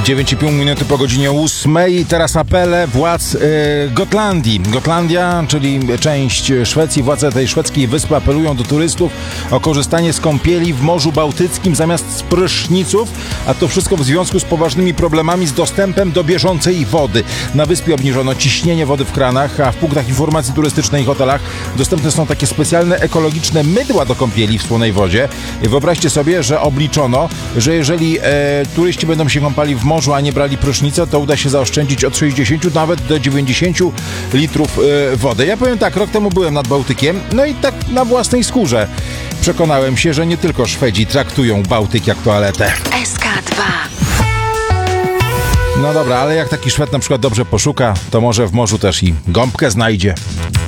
9,5 minuty po godzinie 8. Teraz apele władz Gotlandii. Gotlandia, czyli część Szwecji, władze tej szwedzkiej wyspy apelują do turystów o korzystanie z kąpieli w Morzu Bałtyckim zamiast z pryszniców, a to wszystko w związku z poważnymi problemami z dostępem do bieżącej wody. Na wyspie obniżono ciśnienie wody w kranach, a w punktach informacji turystycznej i hotelach dostępne są takie specjalne ekologiczne mydła do kąpieli w słonej wodzie. Wyobraźcie sobie, że obliczono, że jeżeli turyści będą się kąpali w morzu, a nie brali prysznica, to uda się zaoszczędzić od 60 nawet do 90 litrów wody. Ja powiem tak, rok temu byłem nad Bałtykiem, no i tak na własnej skórze przekonałem się, że nie tylko Szwedzi traktują Bałtyk jak toaletę. SK2. No dobra, ale jak taki Szwed na przykład dobrze poszuka, to może w morzu też i gąbkę znajdzie.